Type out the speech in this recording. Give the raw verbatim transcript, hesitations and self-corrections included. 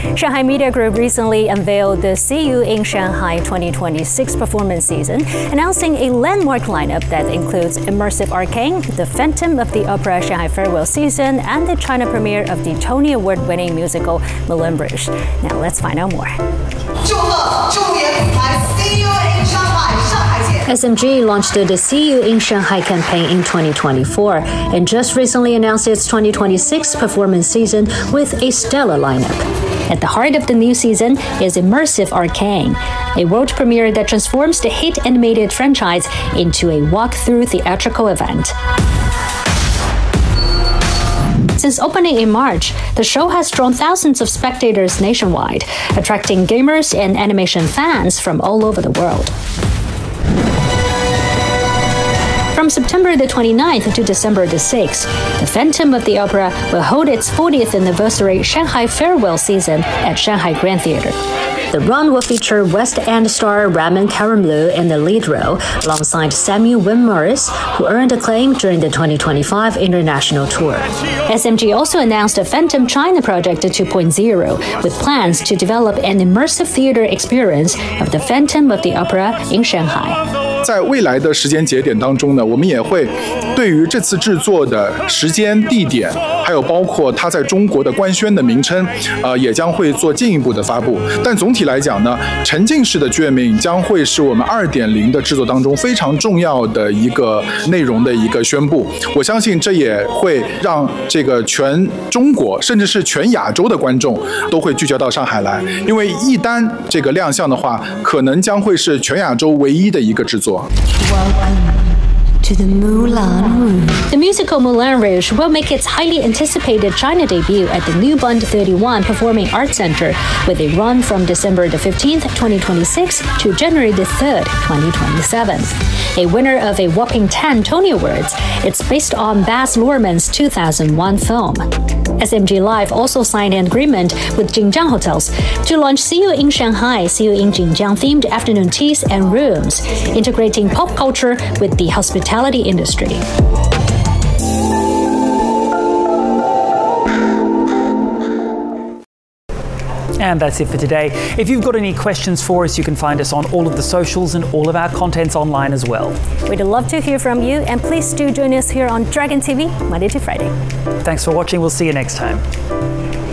Shanghai Media Group recently unveiled the See You in Shanghai twenty twenty-six performance season, announcing a landmark lineup that includes Immersive Arcane, the Phantom of the Opera Shanghai Farewell Season, and the China premiere of the Tony Award-winning musical Moulin Rouge. Now let's find out more. S M G launched the See You in Shanghai campaign in twenty twenty-four and just recently announced its twenty twenty-six performance season with a stellar lineup. At the heart of the new season is Immersive Arcane, a world premiere that transforms the hit animated franchise into a walk-through theatrical event. Since opening in March, the show has drawn thousands of spectators nationwide, attracting gamers and animation fans from all over the world. From September the twenty-ninth to December the sixth, the Phantom of the Opera will hold its fortieth anniversary Shanghai Farewell Season at Shanghai Grand Theatre. The run will feature West End star Raman Karimloo in the lead role, alongside Samuel Wynn Morris, who earned acclaim during the twenty twenty-five international tour. S M G also announced a Phantom China Project two point oh, with plans to develop an immersive theater experience of the Phantom of the Opera in Shanghai. 在未来的时间节点当中呢，我们也会对于这次制作的时间、地点，还有包括它在中国的官宣的名称，呃，也将会做进一步的发布。但总体来讲呢，沉浸式的卷名将会是我们 二点零 的制作当中非常重要的一个内容的一个宣布。我相信这也会让这个全中国甚至是全亚洲的观众都会聚焦到上海来，因为一旦这个亮相的话，可能将会是全亚洲唯一的一个制作。 To the Moulin Rouge. The musical Moulin Rouge will make its highly anticipated China debut at the new Bund thirty-one Performing Arts Center with a run from December the fifteenth, twenty twenty-six to January the third, twenty twenty-seven. A winner of a whopping ten Tony Awards, it's based on Baz Luhrmann's two thousand one film. S M G Live also signed an agreement with Jinjiang Hotels to launch See You in Shanghai, See You in Jinjiang themed afternoon teas and rooms, integrating pop culture with the hospitality industry. And that's it for today. If you've got any questions for us, you can find us on all of the socials and all of our contents online as well. We'd love to hear from you, and please do join us here on Dragon T V Monday to Friday. Thanks for watching. We'll see you next time.